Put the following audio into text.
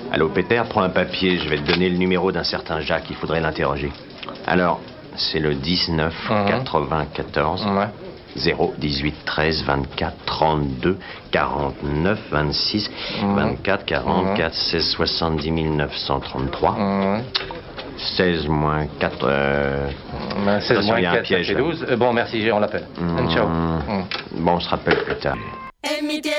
Allô, Peter, prends un papier. Je vais te donner le numéro d'un certain Jacques. Il faudrait l'interroger. Alors, c'est le 19 94 0 18 13 24 32 49 26 24 44 16 70 933 16 moins 4 16 moins 4, piège, ça fait 12. Bon, merci, on l'appelle. Ciao. Bon, on se rappelle plus tard.